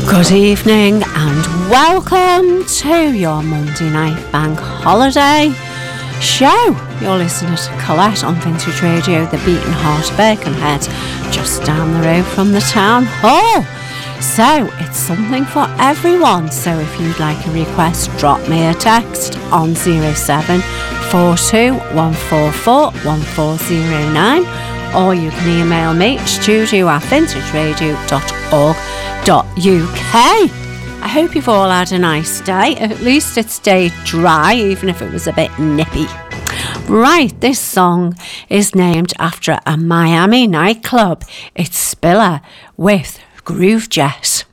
Good evening and welcome to your Monday night bank holiday show. You're listening to Colette on Vintage Radio, the beating heart of Birkenhead, just down the road from the town hall. So it's something for everyone. So if you'd like a request, drop me a text on 0742 144 1409, or you can email me studio@vintageradio.org.uk. I hope you've all had a nice day. At least it stayed dry, even if it was a bit nippy. Right, this song is named after a Miami nightclub. It's Spiller with Groove Jet.